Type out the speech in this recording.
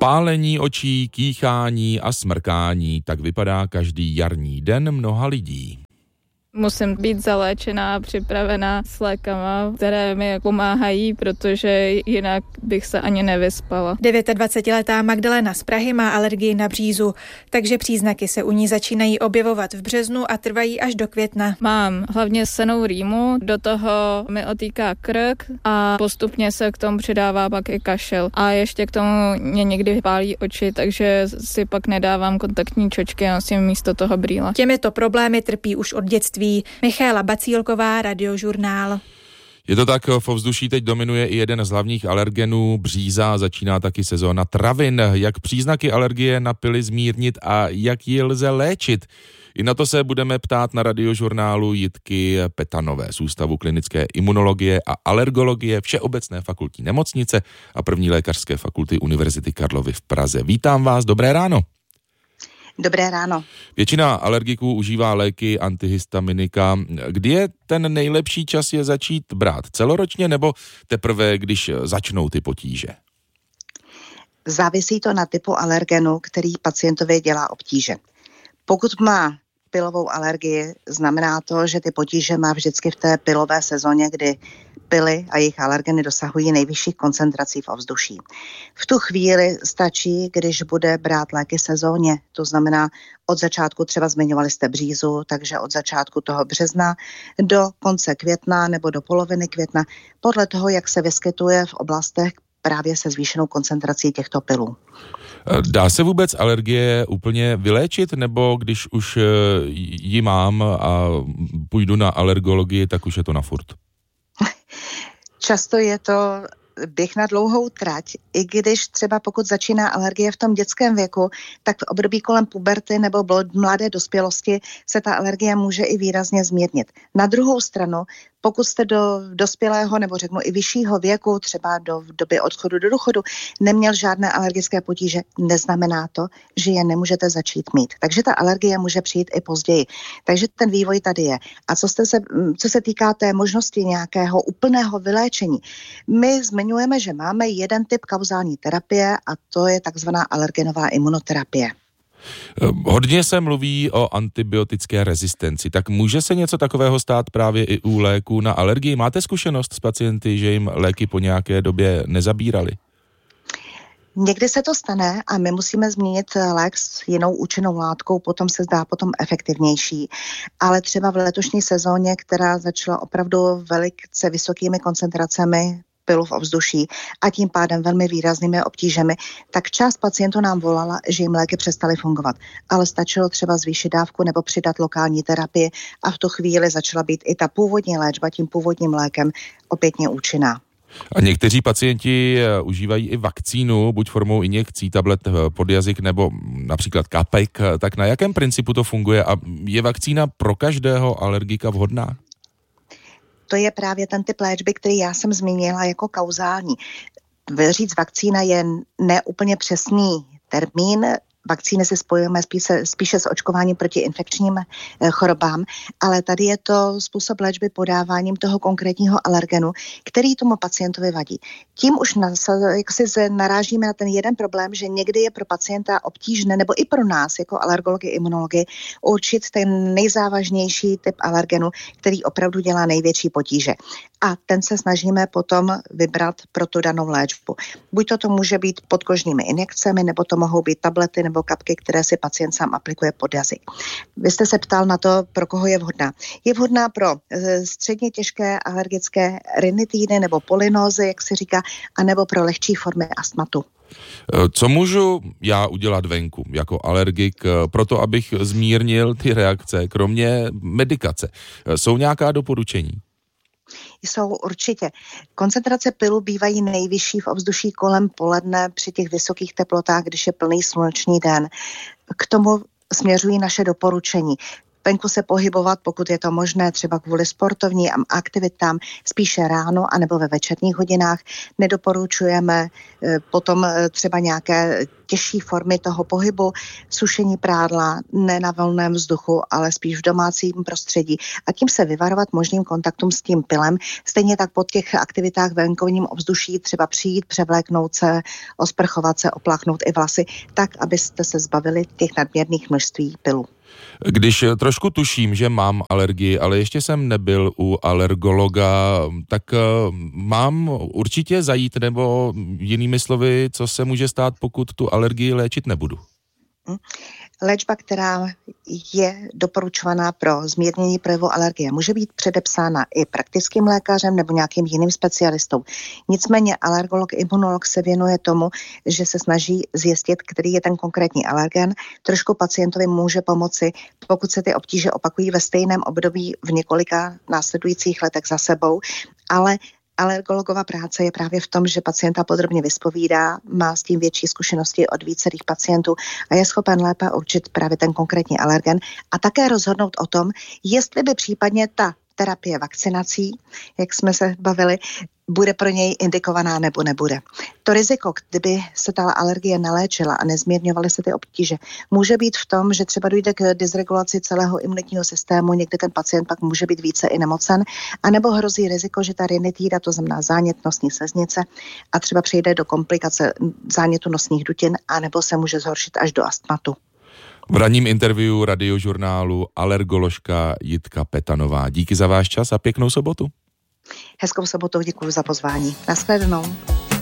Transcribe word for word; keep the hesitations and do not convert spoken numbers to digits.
Pálení očí, kýchání a smrkání, tak vypadá každý jarní den mnoha lidí. Musím být zaléčená a připravená s lékama, které mi pomáhají, protože jinak bych se ani nevyspala. dvacetidevětiletá Magdalena z Prahy má alergii na břízu, takže příznaky se u ní začínají objevovat v březnu a trvají až do května. Mám hlavně senou rýmu, do toho mi otýká krk a postupně se k tomu přidává pak i kašel. A ještě k tomu mě někdy pálí oči, takže si pak nedávám kontaktní čočky a nosím místo toho brýle. Těmito problémy trpí už od dětství. Michaela Bacílková, Radiožurnál. Je to tak, v ovzduší teď dominuje i jeden z hlavních alergenů, bříza, začíná taky sezóna travin. Jak příznaky alergie na pily zmírnit a jak ji lze léčit? I na to se budeme ptát na Radiožurnálu Jitky Petanové z Ústavu klinické imunologie a alergologie Všeobecné fakultní nemocnice a první lékařské fakulty Univerzity Karlovy v Praze. Vítám vás, dobré ráno. Dobré ráno. Většina alergiků užívá léky antihistaminika. Kdy je ten nejlepší čas je začít brát? Celoročně nebo teprve, když začnou ty potíže? Závisí to na typu alergenu, který pacientovi dělá obtíže. Pokud má pilovou alergii, znamená to, že ty potíže má vždycky v té pilové sezóně, kdy pily a jejich alergeny dosahují nejvyšších koncentrací v ovzduší. V tu chvíli stačí, když bude brát léky sezóně, to znamená od začátku, třeba zmiňovali jste břízu, takže od začátku toho března do konce května nebo do poloviny května, podle toho, jak se vyskytuje v oblastech právě se zvýšenou koncentrací těchto pilů. Dá se vůbec alergie úplně vyléčit, nebo když už ji mám a půjdu na alergologii, tak už je to na furt? Často je to běh na dlouhou trať, i když třeba pokud začíná alergie v tom dětském věku, tak v období kolem puberty nebo mladé dospělosti se ta alergie může i výrazně zmírnit. Na druhou stranu, pokud jste do dospělého nebo řeknu i vyššího věku, třeba do doby odchodu do důchodu, neměl žádné alergické potíže, neznamená to, že je nemůžete začít mít. Takže ta alergie může přijít i později. Takže ten vývoj tady je. A co, jste se, co se týká té možnosti nějakého úplného vyléčení, my zmiňujeme, že máme jeden typ kauzální terapie a to je takzvaná alergenová imunoterapie. Hodně se mluví o antibiotické rezistenci, tak může se něco takového stát právě i u léků na alergii? Máte zkušenost s pacienty, že jim léky po nějaké době nezabírali? Někdy se to stane a my musíme změnit lék s jinou účinnou látkou, potom se zdá potom efektivnější. Ale třeba v letošní sezóně, která začala opravdu velice vysokými koncentracemi pilu v ovzduší a tím pádem velmi výraznými obtížemi, tak část pacientů nám volala, že jim léky přestaly fungovat. Ale stačilo třeba zvýšit dávku nebo přidat lokální terapii a v tu chvíli začala být i ta původní léčba tím původním lékem opětně účinná. A někteří pacienti užívají i vakcínu, buď formou injekcí, tablet pod jazyk nebo například kapek. Tak na jakém principu to funguje a je vakcína pro každého alergika vhodná? To je právě ten typ léčby, který já jsem zmínila jako kauzální. Říct vakcína je neúplně přesný termín. Vakcíny si spojujeme spíše, spíše s očkováním proti infekčním chorobám, ale tady je to způsob léčby podáváním toho konkrétního alergenu, který tomu pacientovi vadí. Tím už nas, jak si narážíme na ten jeden problém, že někdy je pro pacienta obtížné, nebo i pro nás jako alergology, imunology, určit ten nejzávažnější typ alergenu, který opravdu dělá největší potíže. A ten se snažíme potom vybrat pro tu danou léčbu. Buď to, to může být podkožními injekcemi, nebo to mohou být tablety nebo kapky, které si pacient sám aplikuje pod jazyk. Vy jste se ptal na to, pro koho je vhodná. Je vhodná pro středně těžké alergické rinitídy nebo polynózy, jak se říká, anebo pro lehčí formy astmatu. Co můžu já udělat venku jako alergik pro to, abych zmírnil ty reakce, kromě medikace? Jsou nějaká doporučení? Jsou určitě. Koncentrace pilu bývají nejvyšší v ovzduší kolem poledne při těch vysokých teplotách, když je plný slunečný den. K tomu směřují naše doporučení. venku se pohybovat, pokud je to možné, třeba kvůli sportovním aktivitám, spíše ráno anebo ve večerních hodinách. Nedoporučujeme potom třeba nějaké těžší formy toho pohybu, sušení prádla, ne na volném vzduchu, ale spíš v domácím prostředí a tím se vyvarovat možným kontaktům s tím pilem. Stejně tak po těch aktivitách ve venkovním ovzduší třeba přijít, převléknout se, osprchovat se, opláchnout i vlasy, tak, abyste se zbavili těch nadměrných množství pilu. Když trošku tuším, že mám alergii, ale ještě jsem nebyl u alergologa, tak mám určitě zajít, nebo jinými slovy, co se může stát, pokud tu alergii léčit nebudu? Léčba, která je doporučovaná pro zmírnění projevu alergie, může být předepsána i praktickým lékařem nebo nějakým jiným specialistou. Nicméně alergolog, imunolog se věnuje tomu, že se snaží zjistit, který je ten konkrétní alergen. Trošku pacientovi může pomoci, pokud se ty obtíže opakují ve stejném období v několika následujících letech za sebou, ale alergologova práce je právě v tom, že pacienta podrobně vyspovídá, má s tím větší zkušenosti od vícerých pacientů a je schopen lépe určit právě ten konkrétní alergen a také rozhodnout o tom, jestli by případně ta terapie vakcinací, jak jsme se bavili, bude pro něj indikovaná nebo nebude. To riziko, kdyby se ta alergie neléčila a nezmírňovaly se ty obtíže, může být v tom, že třeba dojde k dysregulaci celého imunitního systému, někdy ten pacient pak může být více i nemocen, anebo hrozí riziko, že ta rinitída, to znamená zánět nosní sliznice, a třeba přijde do komplikace zánětu nosních dutin, anebo se může zhoršit až do astmatu. V ranním interview Radiožurnálu alergoložka Jitka Petanová. Díky za váš čas a pěknou sobotu. Hezkou sobotu, děkuji za pozvání. Naschledanou.